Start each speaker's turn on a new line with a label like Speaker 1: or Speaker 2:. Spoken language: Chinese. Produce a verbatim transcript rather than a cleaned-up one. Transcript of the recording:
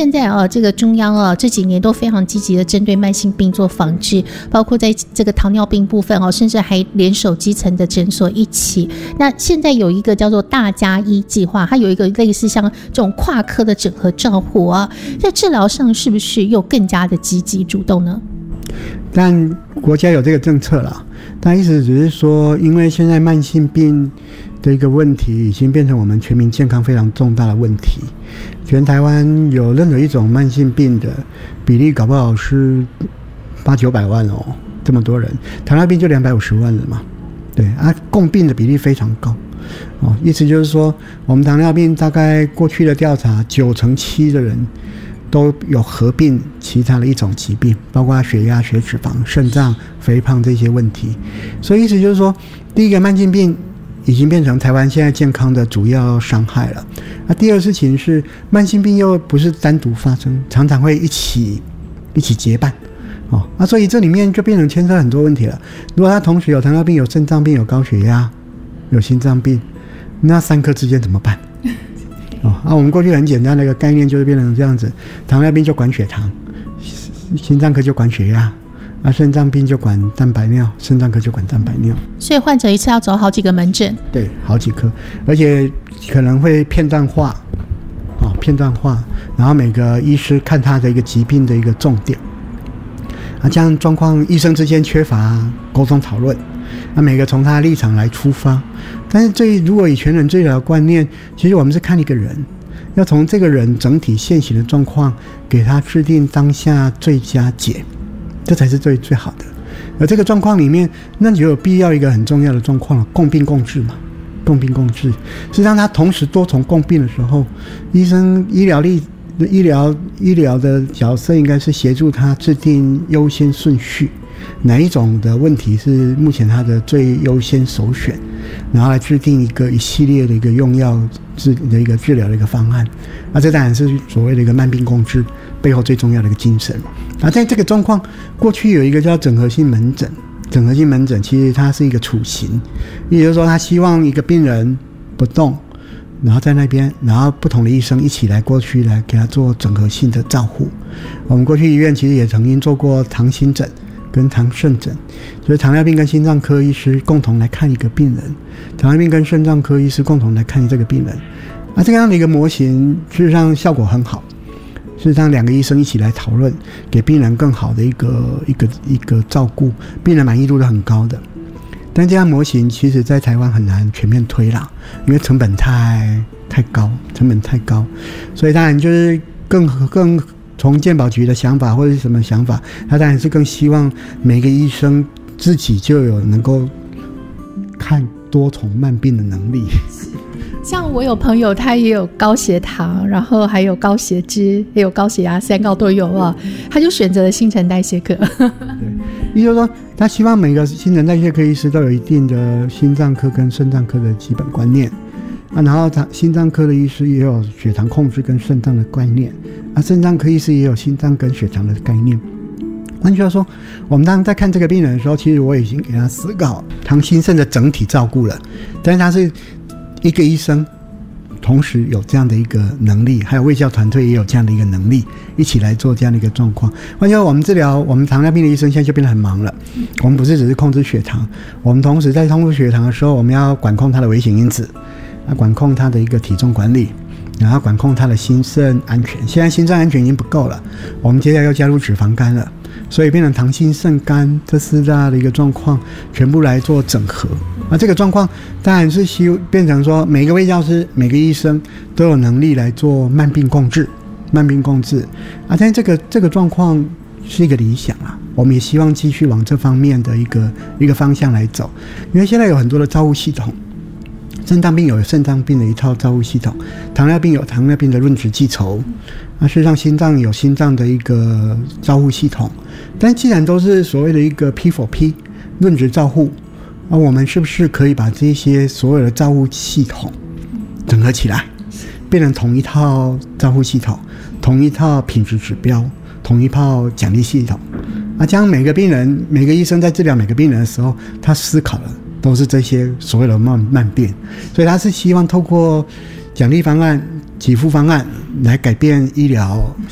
Speaker 1: 现在啊，这个中央啊这几年都非常积极的针对慢性病做防治，包括在这个糖尿病部分哦，甚至还联手基层的诊所一起。那现在有一个叫做大加一计划，它有一个类似像这种跨科的整合照护啊，在治疗上是不是又更加的积极主动呢？
Speaker 2: 但国家有这个政策啦，但意思只是说，因为现在慢性病的一个问题已经变成我们全民健康非常重大的问题。全台湾有任何一种慢性病的比例搞不好是八九百万哦，这么多人，糖尿病就两百五十万了嘛，对啊，共病的比例非常高哦，意思就是说，我们糖尿病大概过去的调查，九成七的人都有合并其他的一种疾病，包括血压、血脂肪、肾脏、肥胖这些问题。所以意思就是说，第一个慢性病已经变成台湾现在健康的主要伤害了。那第二事情是，慢性病又不是单独发生，常常会一起一起结伴。哦，那所以这里面就变成牵涉很多问题了。如果他同时有糖尿病、有肾脏病、有高血压、有心脏病，那三科之间怎么办？哦，啊，我们过去很简单的一个概念就是变成这样子：糖尿病就管血糖，心脏科就管血压，啊，肾脏病就管蛋白尿，肾脏科就管蛋白尿。
Speaker 1: 所以患者一次要走好几个门诊，
Speaker 2: 对，好几科，而且可能会片段化，哦，片段化，然后每个医师看他的一个疾病的一个重点，啊，这样状况医生之间缺乏沟通讨论。那每个从他的立场来出发，但是最如果以全人治疗观念，其实我们是看一个人，要从这个人整体现行的状况，给他制定当下最佳解，这才是最最好的。而这个状况里面，那就有必要一个很重要的状况了，共病共治嘛，共病共治是让他同时多重共病的时候，医生医疗力医疗医疗的角色应该是协助他制定优先顺序。哪一种的问题是目前它的最优先首选，然后来制定一个一系列的一个用药治的一个治疗的一个方案。那这当然是所谓的一个慢病共治背后最重要的一个精神。那在这个状况，过去有一个叫整合性门诊，整合性门诊其实它是一个处刑，也就是说，他希望一个病人不动，然后在那边，然后不同的医生一起来过去来给他做整合性的照护。我们过去医院其实也曾经做过糖心诊跟糖肾诊，所以糖尿病跟心脏科医师共同来看一个病人，糖尿病跟肾脏科医师共同来看这个病人。那这样的一个模型事实上效果很好，事实上两个医生一起来讨论，给病人更好的一个一个一个照顾，病人满意度都很高的。但这样模型其实在台湾很难全面推啦，因为成本太太高，成本太高，所以当然就是更更从健保局的想法或者是什么想法，他当然是更希望每个医生自己就有能够看多重慢病的能力。
Speaker 1: 像我有朋友，他也有高血糖，然后还有高血脂，也有高血压，三高都有啊，他就选择了新陈代谢科。对，
Speaker 2: 也就是说，他希望每个新陈代谢科医师都有一定的心脏科跟肾脏科的基本观念啊，然后他心脏科的医师也有血糖控制跟肾脏的观念啊，肾脏科医师也有心脏跟血糖的概念。换句话说，我们当时在看这个病人的时候，其实我已经给他思考糖心肾的整体照顾了，但是他是一个医生同时有这样的一个能力，还有卫教团队也有这样的一个能力，一起来做这样的一个状况。换句话说，我们治疗我们糖尿病的医生现在就变得很忙了，我们不是只是控制血糖，我们同时在控制血糖的时候，我们要管控它的危险因子，要管控它的一个体重管理，然后管控它的心肾安全。现在心脏安全已经不够了，我们接下来要加入脂肪肝了，所以变成糖心肾肝这四大的一个状况全部来做整合。那这个状况当然是希变成说，每个卫教师每个医生都有能力来做慢病共治，慢病共治啊，但这个这个状况是一个理想啊，我们也希望继续往这方面的一个一个方向来走。因为现在有很多的照护系统，肾脏病有肾脏病的一套照护系统，糖尿病有糖尿病的论质计酬，那事实上心脏有心脏的一个照护系统。但既然都是所谓的一个 P 4 P 论质照护，那我们是不是可以把这些所有的照护系统整合起来，变成同一套照护系统，同一套品质指标，同一套奖励系统啊？这样每个病人每个医生在治疗每个病人的时候，他思考的都是这些所谓的慢慢病，所以他是希望透过奖励方案、给付方案来改变医疗